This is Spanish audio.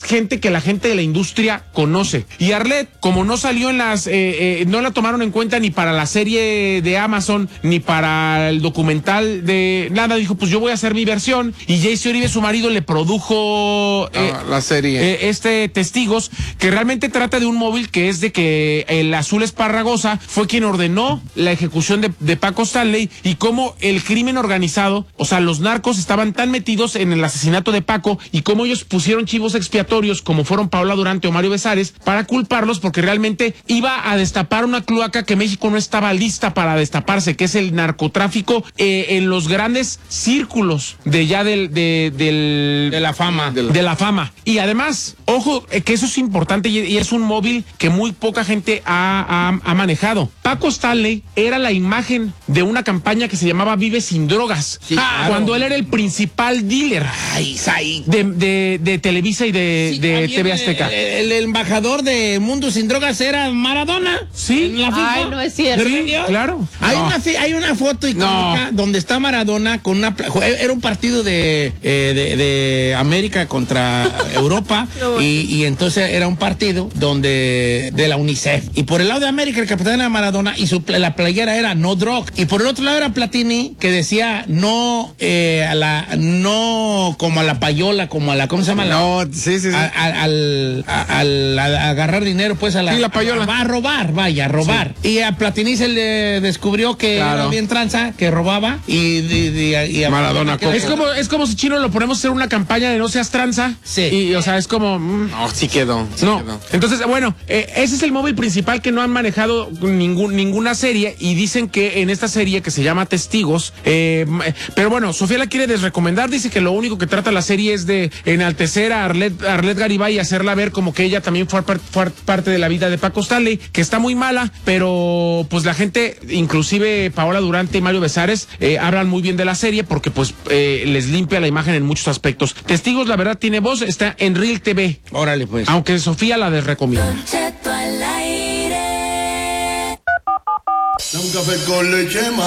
gente que la gente de la industria conoce. Y Arlette, como no salió en las, no la tomaron en cuenta ni para la serie de Amazon, ni para el documental de nada, dijo, pues yo voy a hacer mi versión. Y Jaycee Uribe, su marido, le produjo la serie. Testigos, que realmente trata de un móvil que es de que el Azul Esparragosa fue quien ordenó la ejecución de Paco Stanley, y cómo el crimen organizado, o sea, los narcos estaban tan metidos en el asesinato de Paco, y cómo ellos pusieron chivos expiatorios, como fueron Paola Durante o Mario Besares, para culparlos, porque realmente iba a destapar una cloaca que México no estaba lista para destaparse, que es el narcotráfico en los grandes círculos de ya de la fama. De la fama. Y además, ojo, que eso es importante, y es un móvil que muy poca gente ha manejado. Paco Stanley era la imagen de una campaña que se llamaba Vive Sin Drogas, sí, claro, cuando él era el principal dealer de Televisa y de TV Azteca. El embajador de Mundo Sin Drogas era Maradona. Sí. Ay, no es cierto. Sí, claro. Hay una foto icónica donde está Maradona con era un partido de América contra Europa, y entonces era un partido donde de la UNICEF, y por el lado de América el capitán era Maradona y la playera era No Drug, y por el otro lado era Platini, que decía no no como a la payola, como a la, ¿cómo se llama? Al agarrar dinero, pues a la payola. A robar. Sí. Y a Platini se le descubrió que era bien tranza, que robaba, y a Maradona. Es como si Chino lo ponemos a hacer una campaña de no seas tranza. Sí. Y, o sea, es como... No, sí quedó. Quedó. Entonces, bueno, ese es el móvil principal que no han manejado ninguna serie, y dicen que en esta serie que se llama Testigos, pero bueno, Sofía la quiere desrecomendar, dice que lo único que trata la serie es de enaltecer a Arlette Garibay y hacerla ver como que ella también fue parte de la vida de Paco Stanley, que está muy mala, pero pues la gente, inclusive Paola Durante y Mario Besares, hablan muy bien de la serie, porque pues les limpia la imagen en muchos aspectos. Testigos, la verdad, tiene voz, está en Reel TV. Órale, pues. Aunque Sofía la desrecomienda. Un café con leche.